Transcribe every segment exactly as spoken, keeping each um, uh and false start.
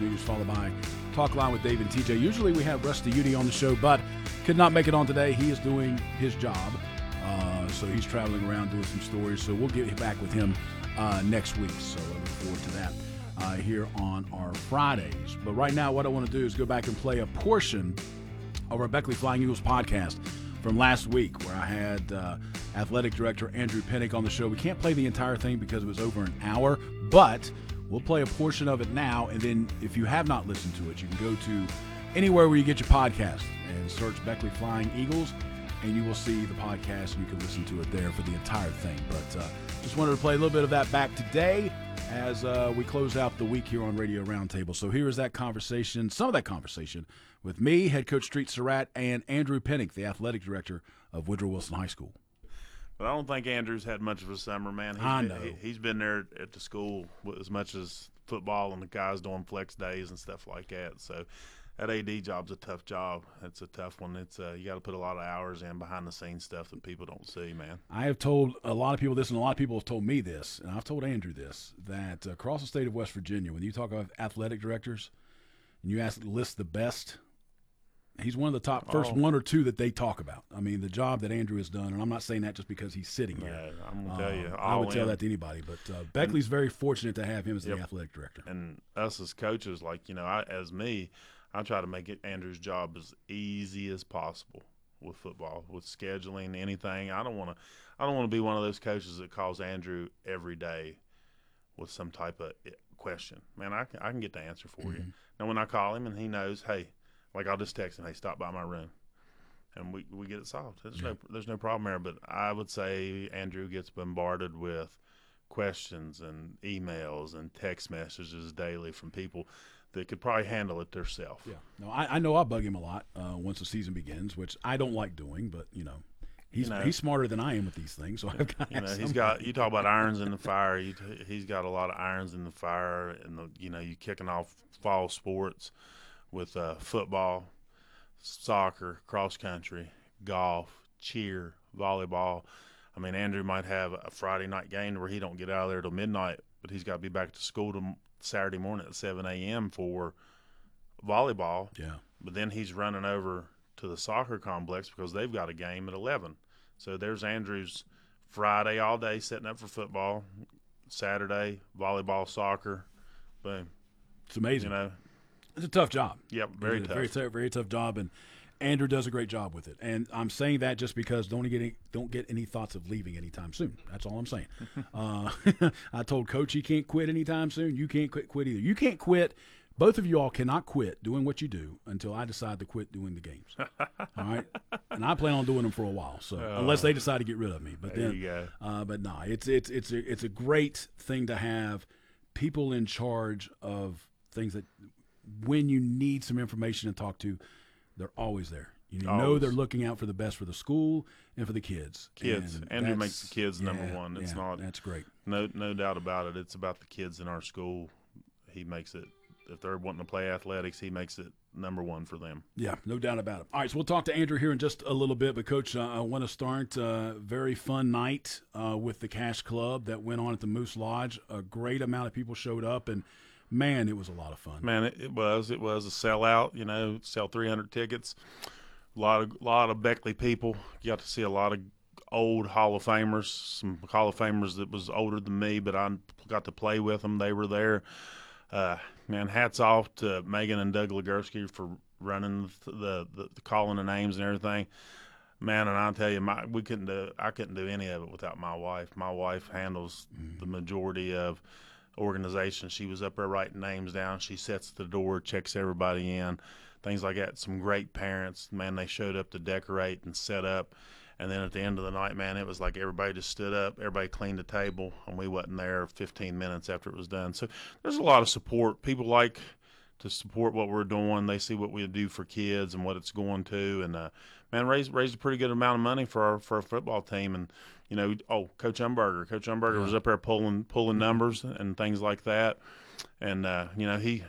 News, followed by Talk Line with Dave and T J. Usually we have Rusty Udy on the show, but could not make it on today. He is doing his job, uh, so he's traveling around doing some stories. So we'll get back with him uh, next week. So I look forward to that uh, here on our Fridays. But right now, what I want to do is go back and play a portion of our Beckley Flying Eagles podcast from last week, where I had uh, Athletic Director Andrew Pinnick on the show. We can't play the entire thing because it was over an hour, but we'll play a portion of it now, and then if you have not listened to it, you can go to anywhere where you get your podcast and search Beckley Flying Eagles, and you will see the podcast, and you can listen to it there for the entire thing. But uh, just wanted to play a little bit of that back today as uh, we close out the week here on Radio Roundtable. So here is that conversation, some of that conversation, with me, head coach Street Surratt, and Andrew Pinnick, the athletic director of Woodrow Wilson High School. But I don't think Andrew's had much of a summer, man. He's I been, know. He, he's been there at the school as much as football and the guys doing flex days and stuff like that. So that A D job's a tough job. It's a tough one. It's uh, you got to put a lot of hours in behind the scenes stuff that people don't see, man. I have told a lot of people this, and a lot of people have told me this, and I've told Andrew this, that across the state of West Virginia, when you talk about athletic directors and you ask list the best, he's one of the top first Oh. one or two that they talk about. I mean, the job that Andrew has done, and I'm not saying that just because he's sitting here. Yeah, I'm gonna tell Uh, you, I would all tell in. that to anybody, but uh, Beckley's very fortunate to have him as Yep. the athletic director. And us as coaches, like, you know, I, as me, I try to make it Andrew's job as easy as possible with football, with scheduling, anything. I don't want to, I don't want to be one of those coaches that calls Andrew every day with some type of question. Man, I can, I can get the answer for Mm-hmm. you. And when I call him and he knows, hey, like I'll just text him, hey, stop by my room, and we we get it solved. There's Yeah. no there's no problem there. But I would say Andrew gets bombarded with questions and emails and text messages daily from people that could probably handle it themselves. Yeah, no, I, I know I bug him a lot uh, once the season begins, which I don't like doing, but you know, he's You know. he's smarter than I am with these things, so I've got. You know, he's got. You talk about irons in the fire. He, he's got a lot of irons in the fire, and the, you know, you kicking off fall sports with uh, football, soccer, cross country, golf, cheer, volleyball. I mean, Andrew might have a Friday night game where he don't get out of there till midnight, but he's got to be back to school to Saturday morning at seven a.m. for volleyball. Yeah. But then he's running over to the soccer complex because they've got a game at eleven. So there's Andrew's Friday all day setting up for football, Saturday volleyball, soccer. Boom. It's amazing. You know, It's a tough job. yep, very It's a tough. Very tough, very tough job, and Andrew does a great job with it. And I'm saying that just because don't get any, don't get any thoughts of leaving anytime soon. That's all I'm saying. uh, I told Coach he can't quit anytime soon. You can't quit, quit either. You can't quit. Both of you all cannot quit doing what you do until I decide to quit doing the games. All right, and I plan on doing them for a while. So unless they decide to get rid of me, but There then, you go. Uh, but no, it's it's it's a, it's a great thing to have people in charge of things that when you need some information to talk to, they're always there. You know Always. they're looking out for the best for the school and for the kids. Kids. And Andrew that's- makes the kids number yeah, one. It's yeah, not That's great. no no doubt about it. It's about the kids in our school. He makes it. If they're wanting to play athletics, he makes it number one for them. Yeah, no doubt about it. All right, so we'll talk to Andrew here in just a little bit. But, Coach, uh, I want to start a very fun night uh, with the Cash Club that went on at the Moose Lodge. A great amount of people showed up, and, man, it was a lot of fun. Man, it, it was. It was a sellout. You know, sell three hundred tickets. A lot of lot of Beckley people. You got to see a lot of old Hall of Famers, some Hall of Famers that was older than me, but I got to play with them. They were there. Uh, man, hats off to Megan and Doug Legursky for running the, the, the calling the names and everything. Man, and I'll tell you, my we couldn't do. I couldn't do any of it without my wife. My wife handles Mm-hmm. the majority of organization. She was up there writing names down. She sets the door, checks everybody in, things like that. Some great parents, man, they showed up to decorate and set up. And then at the end of the night, man, it was like everybody just stood up, everybody cleaned the table, and we wasn't there fifteen minutes after it was done. So there's a lot of support. People like to support what we're doing. They see what we do for kids and what it's going to. And, uh, man, raised raised a pretty good amount of money for our, for our football team. And, you know, oh, Coach Umberger. Coach Umberger Yeah. was up there pulling pulling numbers and things like that. And, uh, you know, he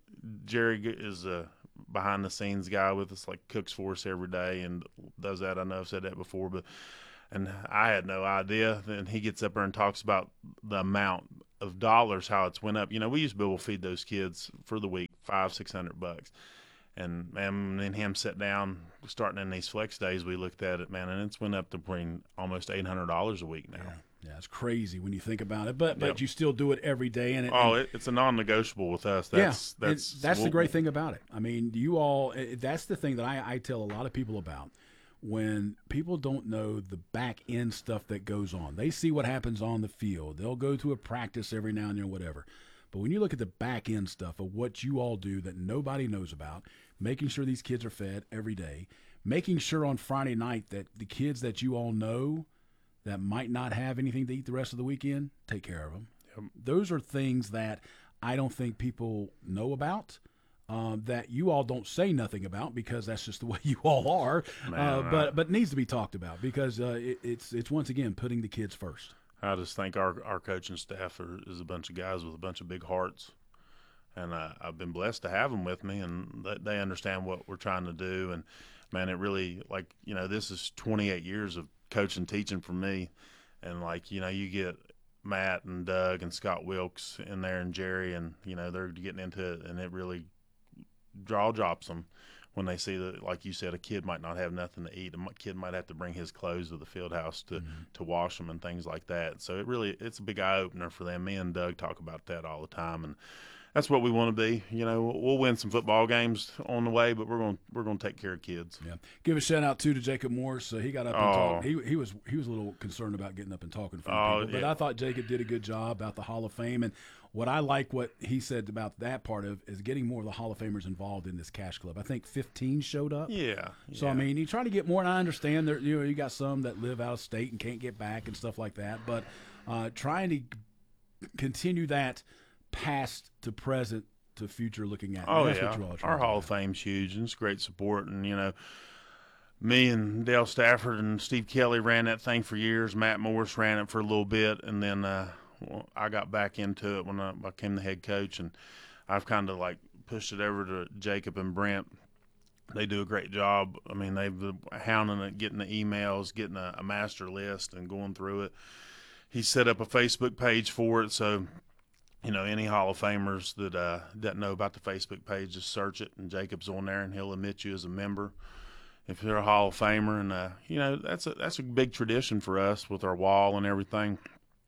Jerry is a behind-the-scenes guy with us, like cooks for us every day and does that. I know I've said that before, but and I had no idea. Then he gets up there and talks about the amount of dollars, how it's went up. You know, we used to be able to feed those kids for the week five, six hundred bucks. And man, me and him sat down, starting in these flex days, we looked at it, man, and it's went up to between almost eight hundred dollars a week now. Yeah. Yeah, it's crazy when you think about it, but but Yep. you still do it every day. And it, Oh, and, it, it's a non-negotiable with us. That's yeah, that's it- that's we'll- the great thing about it. I mean, you all, it, that's the thing that I, I tell a lot of people about. When people don't know the back end stuff that goes on, they see what happens on the field. They'll go to a practice every now and then or whatever. But when you look at the back end stuff of what you all do that nobody knows about, making sure these kids are fed every day, making sure on Friday night that the kids that you all know that might not have anything to eat the rest of the weekend, take care of them. Yep. Those are things that I don't think people know about, um, that you all don't say nothing about because that's just the way you all are. Man, uh, right. but but needs to be talked about because uh, it, it's it's once again putting the kids first. I just think our our coaching staff are, is a bunch of guys with a bunch of big hearts, and uh, I've been blessed to have them with me, and they, they understand what we're trying to do. And man, it really, like, you know, this is twenty-eight years of coaching, teaching for me, and like, you know, you get Matt and Doug and Scott Wilkes in there and Jerry, and you know, they're getting into it, and it really draw drops them when they see that, like you said, a kid might not have nothing to eat. A kid might have to bring his clothes to the field house to, Mm-hmm. to wash them and things like that. So it really, it's a big eye opener for them. Me and Doug talk about that all the time, and that's what we want to be. You know, we'll win some football games on the way, but we're going we're going to take care of kids. Yeah. Give a shout out too to Jacob Morris. So he got up and Oh. talked. He he was he was a little concerned about getting up and talking for Oh, people, but yeah. I thought Jacob did a good job about the Hall of Fame. And what I like what he said about that part of is getting more of the Hall of Famers involved in this cash club. I think fifteen showed up. Yeah. So yeah. I mean, you try to get more, and I understand there. You know, you got some that live out of state and can't get back and stuff like that. But uh, trying to continue that past to present to future looking at. Oh That's yeah, what you're all trying our to do. Hall of Fame's huge, and it's great support. And you know, me and Dale Stafford and Steve Kelly ran that thing for years. Matt Morris ran it for a little bit, and then uh, well, I got back into it when I became the head coach, and I've kind of like pushed it over to Jacob and Brent. They do a great job. I mean, they've been hounding it, getting the emails, getting a, a master list, and going through it. He set up a Facebook page for it, so you know, any Hall of Famers that uh, doesn't know about the Facebook page, just search it, and Jacob's on there, and he'll admit you as a member if you're a Hall of Famer. And uh, you know, that's a that's a big tradition for us with our wall and everything.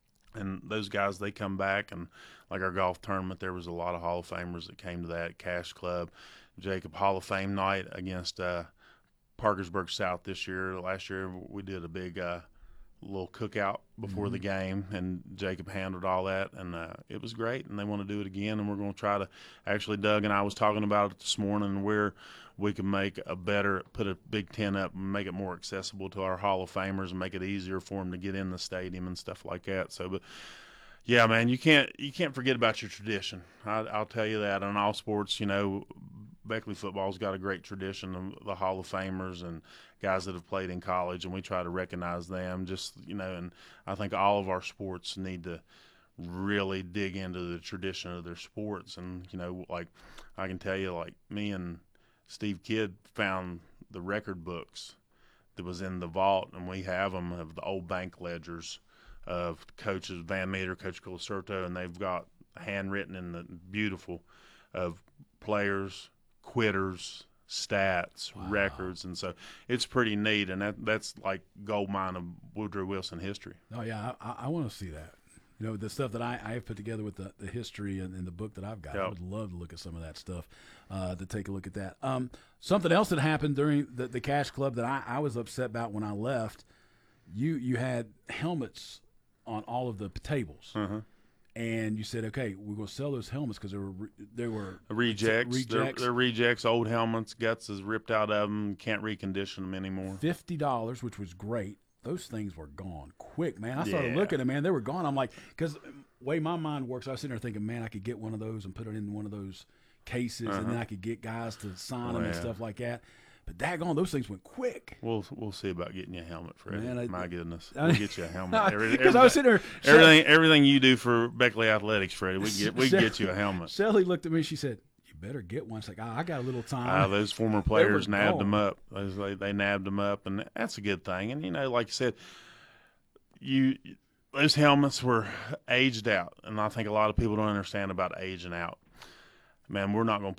And those guys, they come back, and like our golf tournament, there was a lot of Hall of Famers that came to that Cash Club. Jacob Hall of Fame night against uh, Parkersburg South this year. Last year we did a big uh, little cookout before Mm-hmm. the game, and Jacob handled all that, and uh, it was great, and they want to do it again, and we're going to try to actually, Doug and I was talking about it this morning, where we can make a better, put a big tent up and make it more accessible to our Hall of Famers and make it easier for them to get in the stadium and stuff like that. So, but yeah, man, you can't you can't forget about your tradition. I, I'll tell you that. In all sports, you know, Beckley football's got a great tradition of the Hall of Famers and guys that have played in college, and we try to recognize them. Just, you know, and I think all of our sports need to really dig into the tradition of their sports. And you know, like I can tell you, like me and Steve Kidd found the record books that was in the vault, and we have them of the old bank ledgers of coaches Van Meter, Coach Colasurto, and they've got handwritten in the beautiful of players, quitters, stats, Wow. records, and so it's pretty neat. And that that's like gold mine of Woodrow Wilson history. Oh yeah, I, I want to see that. You know, the stuff that I, I have put together with the, the history and, and the book that I've got. I Yep. would love to look at some of that stuff, uh, to take a look at that. Um, something else that happened during the, the Cash Club that I, I was upset about when I left, you you had helmets on all of the tables. Uh-huh. And you said, okay, we're going to sell those helmets because they were re- they were Rejects. Rejects. They're, they're rejects, old helmets, guts is ripped out of them, can't recondition them anymore. fifty dollars, which was great. Those things were gone quick, man. I started Yeah. looking at them, man. They were gone. I'm like, because way my mind works, I was sitting there thinking, man, I could get one of those and put it in one of those cases, Uh-huh. and then I could get guys to sign Oh, them and yeah. stuff like that. But daggone, those things went quick. We'll we'll see about getting you a helmet, Freddie. Man, I- My goodness, I- we'll get you a helmet. Every, Because I was sitting there, everything everything you do for Beckley Athletics, Freddie, we can get we can get you a helmet. Shelly looked at me. She said, "You better get one." She's like, oh, "I got a little Uh, time." those former players were nabbed gone. them up. Those, they, they nabbed them up, and that's a good thing. And you know, like you said, you those helmets were aged out, and I think a lot of people don't understand about aging out. Man, we're not going to